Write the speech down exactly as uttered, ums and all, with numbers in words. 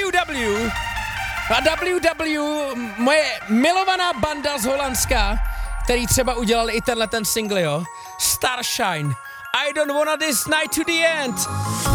W W. A W W, moje milovaná banda z Holandska, který třeba udělali i tenhle ten single, jo. Starshine. I don't wanna this night to the end.